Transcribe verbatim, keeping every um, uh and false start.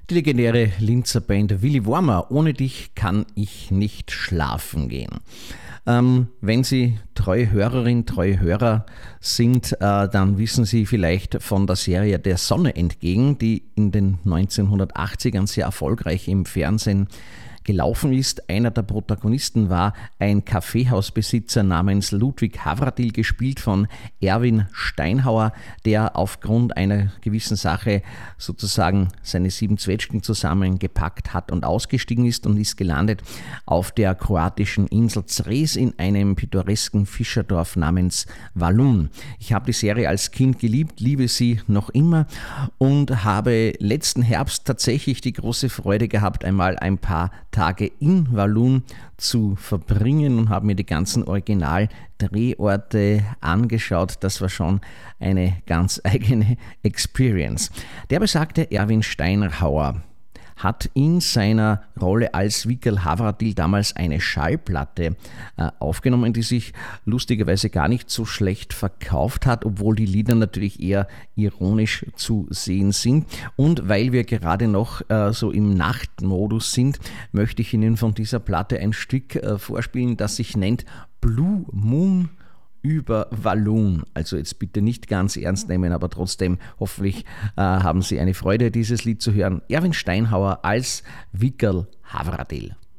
Die legendäre Linzer Band Willi Wormer, ohne dich kann ich nicht schlafen gehen. Ähm, wenn Sie treue Hörerin, treue Hörer sind, äh, dann wissen Sie vielleicht von der Serie Der Sonne entgegen, die in den neunzehnhundertachtzigern sehr erfolgreich im Fernsehen gelaufen ist. Einer der Protagonisten war ein Kaffeehausbesitzer namens Ludwig Havradil, gespielt von Erwin Steinhauer, der aufgrund einer gewissen Sache sozusagen seine sieben Zwetschgen zusammengepackt hat und ausgestiegen ist und ist gelandet auf der kroatischen Insel Zres in einem pittoresken Fischerdorf namens Walun. Ich habe die Serie als Kind geliebt, liebe sie noch immer und habe letzten Herbst tatsächlich die große Freude gehabt, einmal ein paar Tage in Walun zu verbringen und habe mir die ganzen Original-Drehorte angeschaut. Das war schon eine ganz eigene Experience. Der besagte Erwin Steinhauer hat in seiner Rolle als Wickel Havradil damals eine Schallplatte äh, aufgenommen, die sich lustigerweise gar nicht so schlecht verkauft hat, obwohl die Lieder natürlich eher ironisch zu sehen sind. Und weil wir gerade noch äh, so im Nachtmodus sind, möchte ich Ihnen von dieser Platte ein Stück äh, vorspielen, das sich nennt Blue Moon über Walun. Also jetzt bitte nicht ganz ernst nehmen, aber trotzdem hoffentlich äh, haben Sie eine Freude, dieses Lied zu hören. Erwin Steinhauer als Wickel Havradil.